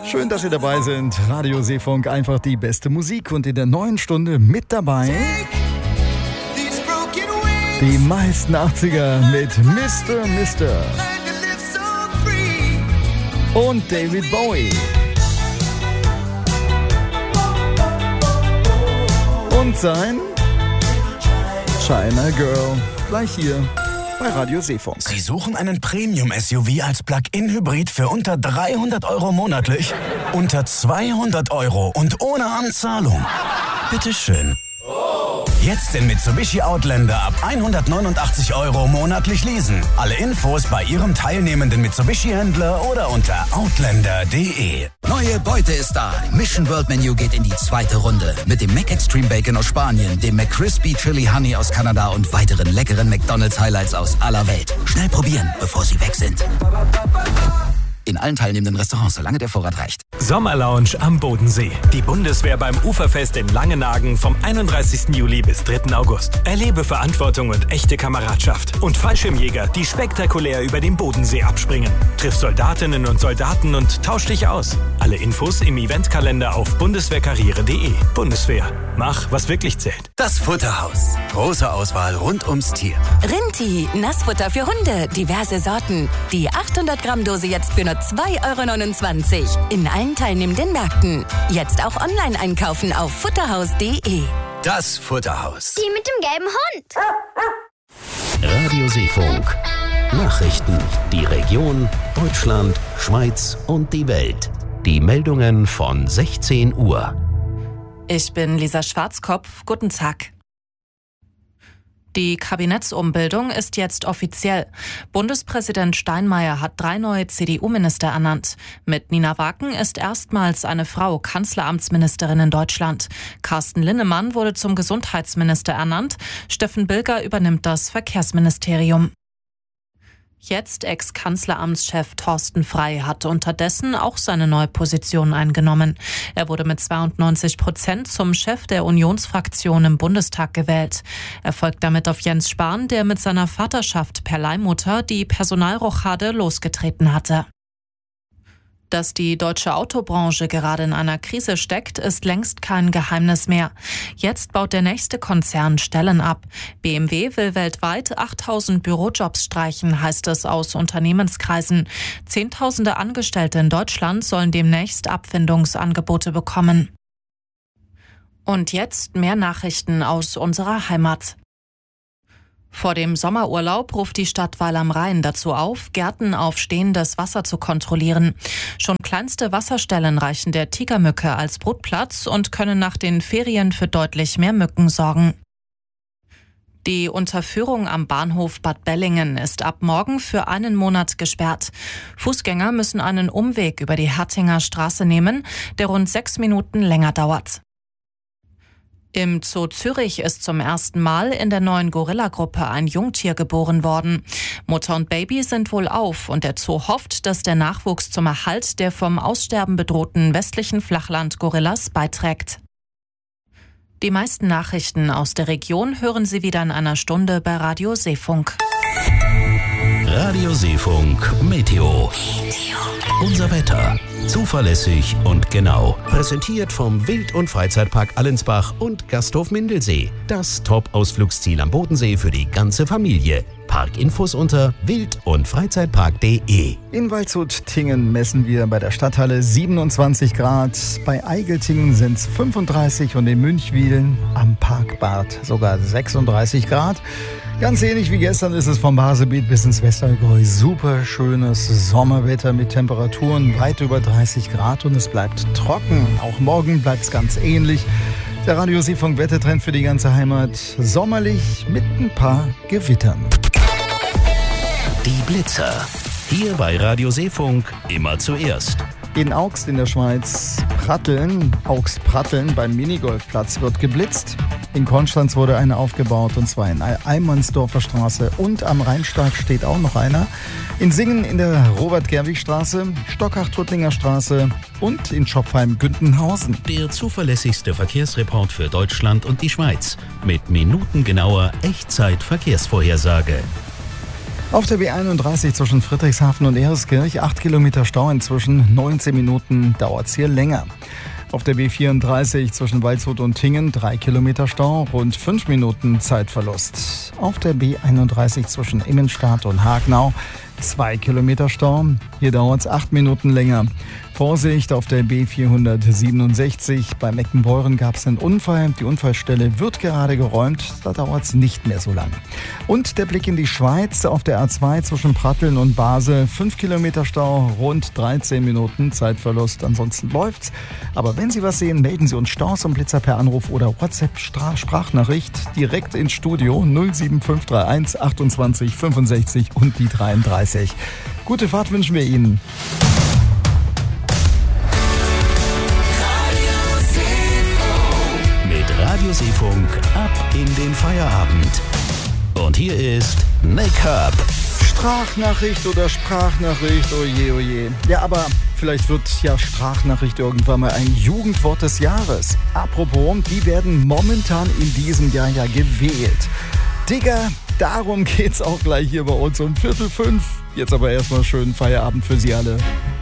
Schön, dass Sie dabei sind. Radio Seefunk, einfach die beste Musik. Und in der neuen Stunde mit dabei die meisten 80er mit Mr. und David Bowie. Und sein China Girl. Gleich hier bei Radio Seefunk. Sie suchen einen Premium-SUV als Plug-in-Hybrid für unter 300 € monatlich? Unter 200 € und ohne Anzahlung? Bitteschön. Jetzt den Mitsubishi Outlander ab 189 € monatlich leasen. Alle Infos bei Ihrem teilnehmenden Mitsubishi-Händler oder unter outlander.de. Neue Beute ist da. Mission World Menu geht in die zweite Runde. Mit dem Mac Extreme Bacon aus Spanien, dem McCrispy Chili Honey aus Kanada und weiteren leckeren McDonald's Highlights aus aller Welt. Schnell probieren, bevor sie weg sind. In allen teilnehmenden Restaurants, solange der Vorrat reicht. Sommerlounge am Bodensee. Die Bundeswehr beim Uferfest in Langenhagen vom 31. Juli bis 3. August. Erlebe Verantwortung und echte Kameradschaft. Und Fallschirmjäger, die spektakulär über den Bodensee abspringen. Triff Soldatinnen und Soldaten und tausch dich aus. Alle Infos im Eventkalender auf bundeswehrkarriere.de. Bundeswehr. Mach, was wirklich zählt. Das Futterhaus. Große Auswahl rund ums Tier. Rinti, Nassfutter für Hunde, diverse Sorten. Die 800 Gramm Dose jetzt für nur 2,29 € in allen teilnehmenden Märkten. Jetzt auch online einkaufen auf futterhaus.de. Das Futterhaus. Die mit dem gelben Hund. Radio Seefunk. Nachrichten. Die Region, Deutschland, Schweiz und die Welt. Die Meldungen von 16 Uhr. Ich bin Lisa Schwarzkopf. Guten Tag. Die Kabinettsumbildung ist jetzt offiziell. Bundespräsident Steinmeier hat 3 neue CDU-Minister ernannt. Mit Nina Waken ist erstmals eine Frau Kanzleramtsministerin in Deutschland. Carsten Linnemann wurde zum Gesundheitsminister ernannt. Steffen Bilger übernimmt das Verkehrsministerium. Jetzt Ex-Kanzleramtschef Thorsten Frey hat unterdessen auch seine neue Position eingenommen. Er wurde mit 92% zum Chef der Unionsfraktion im Bundestag gewählt. Er folgt damit auf Jens Spahn, der mit seiner Vaterschaft per Leihmutter die Personalrochade losgetreten hatte. Dass die deutsche Autobranche gerade in einer Krise steckt, ist längst kein Geheimnis mehr. Jetzt baut der nächste Konzern Stellen ab. BMW will weltweit 8.000 Bürojobs streichen, heißt es aus Unternehmenskreisen. Zehntausende Angestellte in Deutschland sollen demnächst Abfindungsangebote bekommen. Und jetzt mehr Nachrichten aus unserer Heimat. Vor dem Sommerurlaub ruft die Stadt Weil am Rhein dazu auf, Gärten auf stehendes Wasser zu kontrollieren. Schon kleinste Wasserstellen reichen der Tigermücke als Brutplatz und können nach den Ferien für deutlich mehr Mücken sorgen. Die Unterführung am Bahnhof Bad Bellingen ist ab morgen für 1 Monat gesperrt. Fußgänger müssen einen Umweg über die Hertinger Straße nehmen, der rund 6 Minuten länger dauert. Im Zoo Zürich ist zum ersten Mal in der neuen Gorilla-Gruppe ein Jungtier geboren worden. Mutter und Baby sind wohlauf und der Zoo hofft, dass der Nachwuchs zum Erhalt der vom Aussterben bedrohten westlichen Flachland-Gorillas beiträgt. Die meisten Nachrichten aus der Region hören Sie wieder in einer Stunde bei Radio Seefunk. Radio Seefunk Meteo. Unser Wetter. Zuverlässig und genau. Präsentiert vom Wild- und Freizeitpark Allensbach und Gasthof Mindelsee. Das Top-Ausflugsziel am Bodensee für die ganze Familie. Parkinfos unter wild- und freizeitpark.de. In Waldshut-Tingen messen wir bei der Stadthalle 27 Grad. Bei Eigeltingen sind es 35 und in Münchwilen am Parkbad sogar 36 Grad. Ganz ähnlich wie gestern ist es vom Basebeet bis ins Westallgäu. Super schönes Sommerwetter mit Temperaturen weit über 30 Grad und es bleibt trocken. Auch morgen bleibt es ganz ähnlich. Der Radio Seefunk Wettertrend für die ganze Heimat. Sommerlich mit ein paar Gewittern. Die Blitzer. Hier bei Radio Seefunk immer zuerst. In Augst in der Schweiz Augst-Pratteln beim Minigolfplatz wird geblitzt. In Konstanz wurde einer aufgebaut und zwar in Eimannsdorfer Straße und am Rheinstag steht auch noch einer. In Singen in der Robert-Gerwig-Straße, Stockach-Tuttlinger Straße und in Schopfheim-Güntenhausen. Der zuverlässigste Verkehrsreport für Deutschland und die Schweiz mit minutengenauer Echtzeit-Verkehrsvorhersage. Auf der B31 zwischen Friedrichshafen und Ereskirch 8 Kilometer Stau inzwischen, 19 Minuten dauert es hier länger. Auf der B34 zwischen Waldshut und Tingen 3 Kilometer Stau, rund 5 Minuten Zeitverlust. Auf der B31 zwischen Immenstadt und Hagenau 2 Kilometer Stau, hier dauert es 8 Minuten länger. Vorsicht, auf der B467 bei Meckenbeuren gab es einen Unfall. Die Unfallstelle wird gerade geräumt, da dauert es nicht mehr so lang. Und der Blick in die Schweiz, auf der A2 zwischen Pratteln und Basel 5 Kilometer Stau, rund 13 Minuten Zeitverlust. Ansonsten läuft's. Aber wenn Sie was sehen, melden Sie uns Staus und Blitzer per Anruf oder WhatsApp-Sprachnachricht direkt ins Studio 07531 28 65 und die 33. Gute Fahrt wünschen wir Ihnen. Radiosee-Funk ab in den Feierabend. Und hier ist Nick Hub. Sprachnachricht oder Sprachnachricht, oje, oje. Ja, aber vielleicht wird ja Sprachnachricht irgendwann mal ein Jugendwort des Jahres. Apropos, die werden momentan in diesem Jahr ja gewählt. Digga, darum geht's auch gleich hier bei uns um 4:45. Jetzt aber erstmal schönen Feierabend für Sie alle.